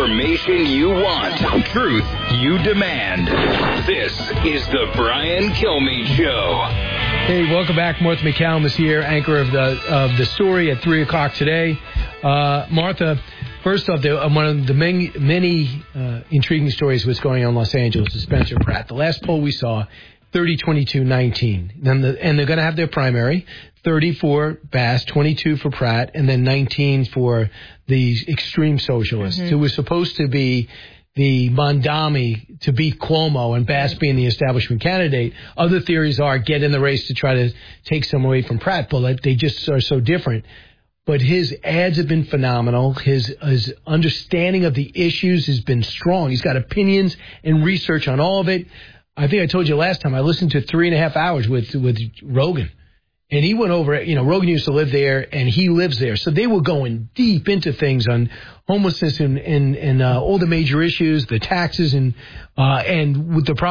Information you want. Truth you demand. This is the Brian Kilmeade Show. Hey, welcome back. Martha McCallum is here, anchor of the story at 3 o'clock today. Martha, first off, one of the many intriguing stories was going on in Los Angeles with Spencer Pratt. The last poll we saw, 30-22-19. And they're going to have their primary, 30 for Bass, 22 for Pratt, and then 19 for the extreme socialists, who were supposed to be the Mondami to beat Cuomo and Bass being the establishment candidate. Other theories are get in the race to try to take some away from Pratt, but they just are so different. But his ads have been phenomenal. His understanding of the issues has been strong. He's got opinions and research on all of it. I think I told you last time, I listened to 3.5 hours with Rogan. And he went over, Rogan used to live there, and he lives there. So they were going deep into things on homelessness and all the major issues, the taxes, and with the problem.